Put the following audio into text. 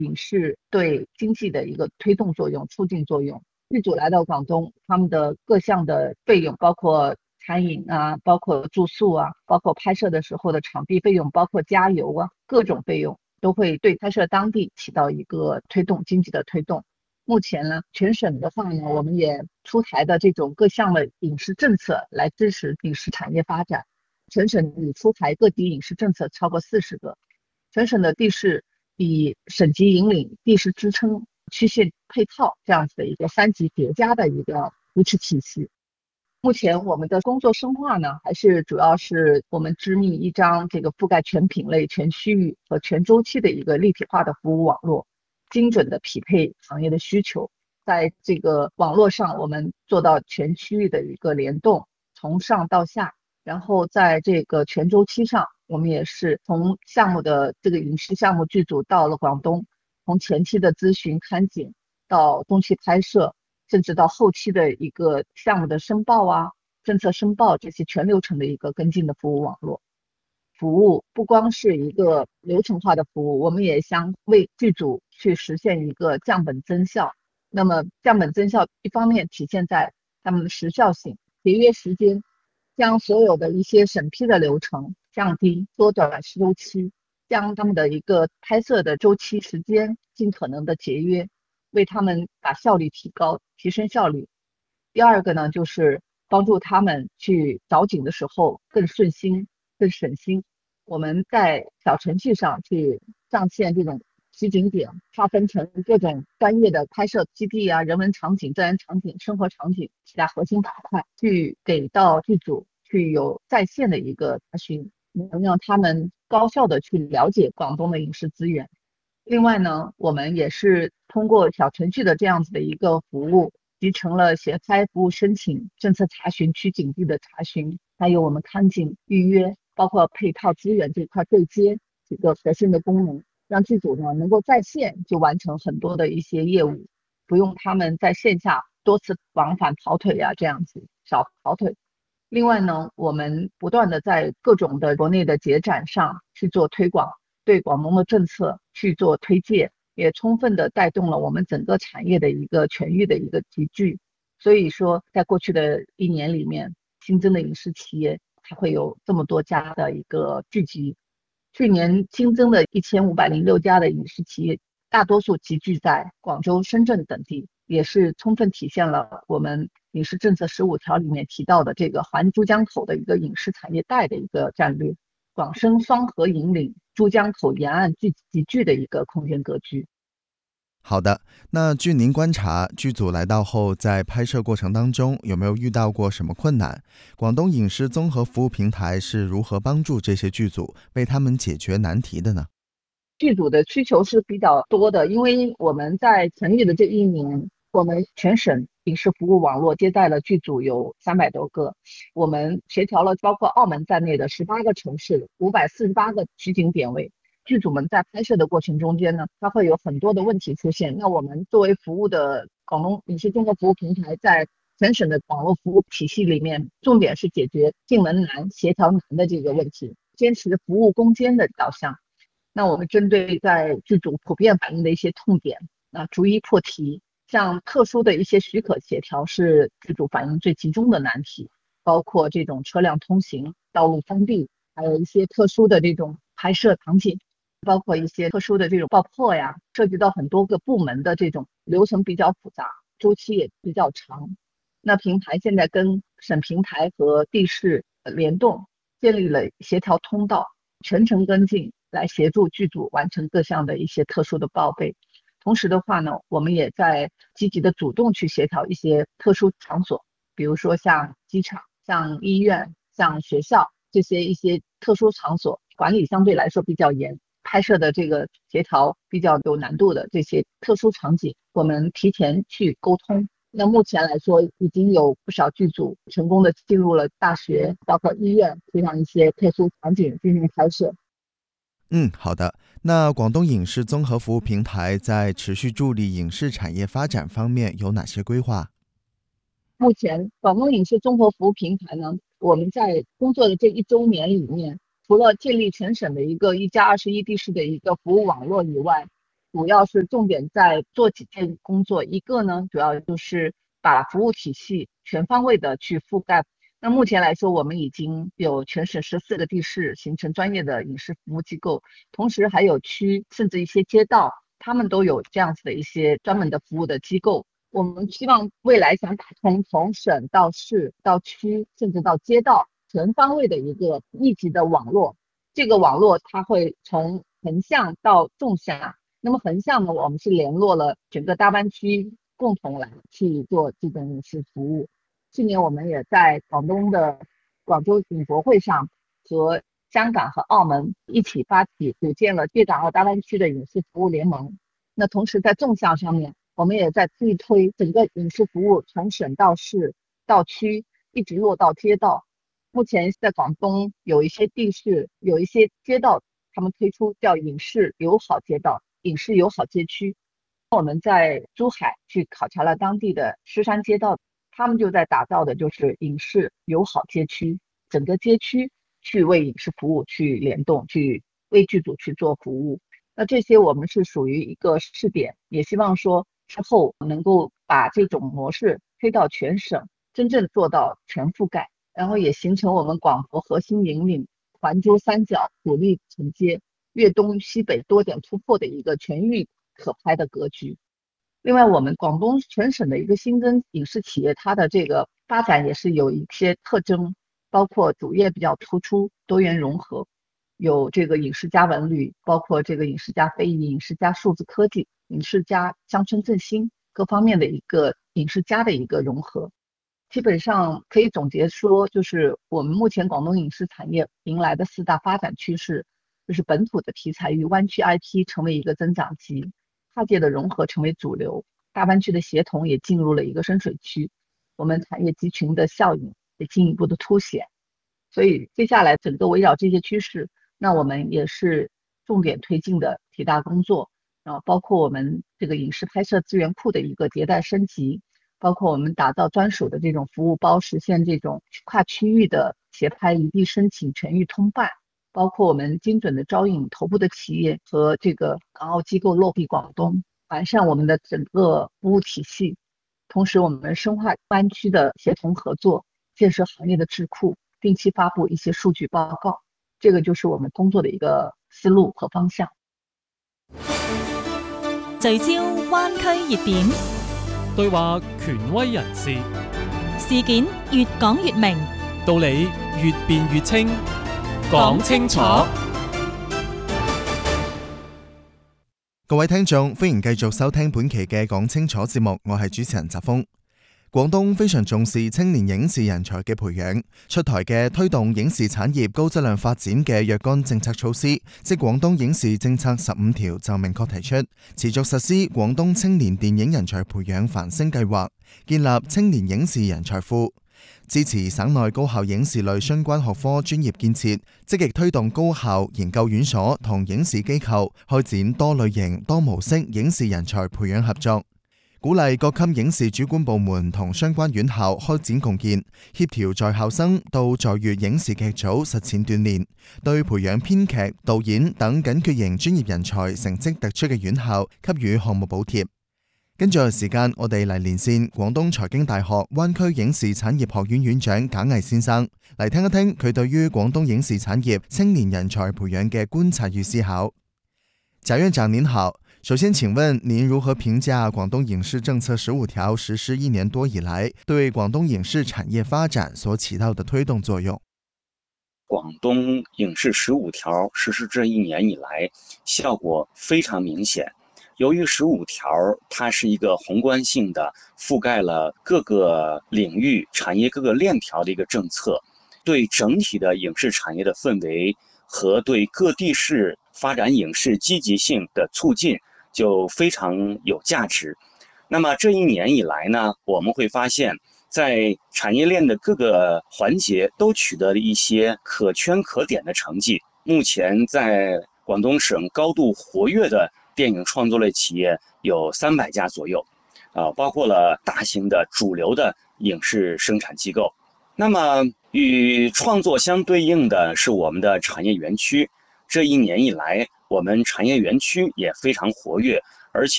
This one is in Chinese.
影视对经济的一个推动作用、促进作用。剧组来到广东，他们的各项的费用，包括餐饮啊，包括住宿啊，包括拍摄的时候的场地费用，包括加油啊，各种费用都会对拍摄当地起到一个推动经济的推动。目前呢，全省的话呢，我们也出台的这种各项的影视政策来支持影视产业发展。全省已出台各级影视政策超过40个，全省的地势以省级引领、地势支撑、区县配套这样子的一个3级叠加的一个扶持体系。目前我们的工作深化呢，还是主要是我们织密一张这个覆盖全品类、全区域和全周期的一个立体化的服务网络，精准的匹配行业的需求。在这个网络上，我们做到全区域的一个联动，从上到下。然后在这个全周期上，我们也是从项目的这个影视项目剧组到了广东，从前期的咨询看景到中期拍摄，甚至到后期的一个项目的申报啊、政策申报这些全流程的一个跟进的服务网络。服务不光是一个流程化的服务，我们也想为剧组去实现一个降本增效。那么降本增效一方面体现在他们的时效性，节约时间，将所有的一些审批的流程降低，缩短周期，将他们的一个拍摄的周期时间尽可能的节约，为他们把效率提高，提升效率。第二个呢，就是帮助他们去找景的时候更顺心、更省心。我们在小程序上去上线这种取景点，划分成各种专业的拍摄基地啊、人文场景、自然场景、生活场景几大核心板块，去给到剧组去有在线的一个查询，能让他们高效的去了解广东的影视资源。另外呢，我们也是通过小程序的这样子的一个服务，集成了协拍服务申请、政策查询、取景地的查询，还有我们看景预约，包括配套资源这块对接几个核心的功能，让剧组呢能够在线就完成很多的一些业务，不用他们在线下多次往返跑腿啊，这样子少跑腿。另外呢，我们不断的在各种的国内的节展上去做推广，对广东的政策去做推介，也充分的带动了我们整个产业的一个全域的一个集聚。所以说，在过去的1年里面，新增的影视企业才会有这么多家的一个聚集。去年新增的1506家的影视企业，大多数集聚在广州、深圳等地，也是充分体现了我们影视政策15条里面提到的这个环珠江口的一个影视产业带的一个战略，广深双核引领珠江口沿岸集聚的一个空间格局。 好的，那据您观察，剧组来到后，在拍摄过程当中有没有遇到过什么困难？广东影视综合服务平台是如何帮助这些剧组为他们解决难题的呢？ 剧组的需求是比较多的，因为我们在成立的这1年，我们全省影视服务网络接待了剧组有300多个，我们协调了包括澳门在内的18个城市548个取景点位。剧组们在拍摄的过程中间呢，它会有很多的问题出现。那我们作为服务的广东影视综合服务平台，在全省的网络服务体系里面，重点是解决进门难、协调难的这个问题，坚持服务攻坚的导向。那我们针对在剧组普遍反映的一些痛点，逐一破题。像特殊的一些许可协调是剧组反映最集中的难题，包括这种车辆通行、道路封闭，还有一些特殊的这种拍摄场景，包括一些特殊的这种爆破呀，涉及到很多个部门的这种流程比较复杂，周期也比较长。那平台现在跟省平台和地市联动，建立了协调通道，全程跟进，来协助剧组完成各项的一些特殊的报备。同时的话呢，我们也在积极的主动去协调一些特殊场所，比如说像机场、像医院、像学校这些一些特殊场所，管理相对来说比较严，拍摄的这个协调比较有难度的这些特殊场景，我们提前去沟通。那目前来说，已经有不少剧组成功的进入了大学，包括医院这样一些特殊场景进行拍摄。 好的。那广东影视综合服务平台在持续助力影视产业发展方面有哪些规划？ 目前广东影视综合服务平台呢，我们在工作的这1周年里面，除了建立全省的一个1+21地市的一个服务网络以外， 主要是重点在做几件工作，一个呢，主要就是把服务体系全方位的去覆盖。那目前来说，我们已经有全省14个地市形成专业的影视服务机构，同时还有区甚至一些街道，他们都有这样子的一些专门的服务的机构。我们希望未来想打通从省到市到区甚至到街道全方位的一个密集的网络。这个网络它会从横向到纵向，那么横向呢，我们是联络了整个大湾区共同来去做这种影视服务。去年我们也在广东的广州影博会上和香港和澳门一起发起组建了粤港澳大湾区的影视服务联盟。那同时在纵向上面，我们也在力推整个影视服务从省到市到区一直落到街道。目前在广东有一些地市有一些街道，他们推出叫影视友好街道、影视友好街区。我们在珠海去考察了当地的狮山街道，他们就在打造的就是影视友好街区，整个街区去为影视服务去联动，去为剧组去做服务。那这些我们是属于一个试点，也希望说之后能够把这种模式推到全省，真正做到全覆盖，然后也形成我们广博核心引领、环珠三角主力承接、粤东西北多点突破的一个全域可拍的格局。另外，我们广东全省的一个新增影视企业，它的这个发展也是有一些特征，包括主业比较突出、多元融合，有这个影视加文旅，包括这个影视加非遗、影视加数字科技、影视加乡村振兴各方面的一个影视加的一个融合。基本上可以总结说，就是我们目前广东影视产业迎来的4大发展趋势，就是本土的题材与湾区 IP 成为一个增长极，跨界的融合成为主流，大湾区的协同也进入了一个深水区，我们产业集群的效应也进一步的凸显。所以接下来整个围绕这些趋势，那我们也是重点推进的几大工作，然后包括我们这个影视拍摄资源库的一个迭代升级，包括我们打造专属的这种服务包，实现这种跨区域的协拍一地申请全域通办，包括我们精准的招引头部的企业和这个港澳机构落地广东，完善我们的整个服务体系。同时我们深化湾区的协同合作，建设行业的智库，定期发布一些数據報告，這個就是我們工作的一個思路和方向。 聚焦灣區熱點， 對話權威人士， 事件越講越明， 道理越辯越清，講清楚。 各位聽眾，歡迎繼續收聽本期嘅講清楚節目，我係主持人澤峰。廣東非常重視青年影視人才嘅培養，出台嘅推動影視產業高質量發展嘅若干政策措施，即廣東影視政策15條就明確提出，持續實施廣東青年電影人才培養繁星計劃，建立青年影視人才庫，支持省內高校影視類相關學科專業建設，積極推動高校、研究院所同影視機構開展多類型、多模式影視人才培養合作。鼓勵各級影視主管部門同相關院校開展共建，協調在校生到在粵影視劇組實踐鍛鍊，對培養編劇、導演等緊缺型專業人才成績突出嘅院校給予項目補貼。跟住嘅時間，我哋嚟連線廣東財經大學灣區影視產業學院院長賈毅先生，嚟聽一聽佢對於廣東影視產業青年人才培養嘅觀察與思考。賈院長您好，首先請問您如何評價廣東影視政策15條實施1年多以來，對廣東影視產業發展所起到的推動作用？ 廣東影視15條實施這1年以來，效果非常明顯。由於15條它是一個宏觀性的，覆蓋了各個領域、產業各個鏈條的一個政策，對整體的影視產業的氛圍和對各地市發展影視積極性的促進就非常有價值。那麼這1年以來呢，我們會發現在產業鏈的各個環節都取得了一些可圈可點的成績。目前在廣東省高度活躍的電影創作類企業有300家左右，包括了大型的主流的影視生產機構。那麼與創作相對應的是我們的產業園區。這1年以來， 我们产业园区也非常活跃，而且